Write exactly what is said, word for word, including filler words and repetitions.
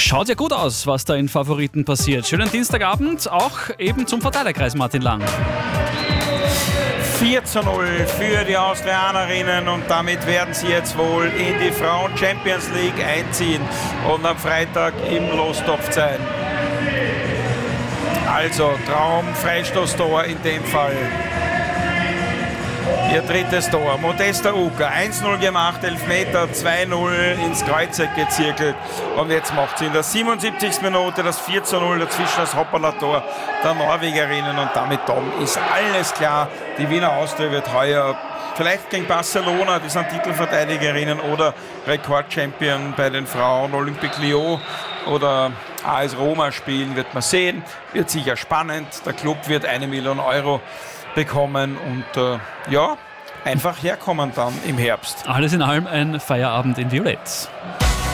Schaut ja gut aus, was da in Favoriten passiert. Schönen Dienstagabend, auch eben zum Verteilerkreis Martin Lang. vier zu null für die Austrianerinnen und damit werden sie jetzt wohl in die Frauen-Champions League einziehen und am Freitag im Lostopf sein. Also Traum, Freistoßtor in dem Fall. Ihr drittes Tor. Modesta Uka, eins null gemacht, Elfmeter, zwei null ins Kreuzeck gezirkelt. Und jetzt macht sie in der siebenundsiebzigsten Minute das vier zu null, dazwischen das Hoppala-Tor der Norwegerinnen. Und damit dann ist alles klar. Die Wiener Austria wird heuer vielleicht gegen Barcelona, die sind Titelverteidigerinnen, oder Rekordchampion bei den Frauen, Olympique Lyon oder A S Roma spielen, wird man sehen. Wird sicher spannend. Der Club wird eine Million Euro bekommen und äh, ja, einfach herkommen dann im Herbst. Alles in allem ein Feierabend in Violett.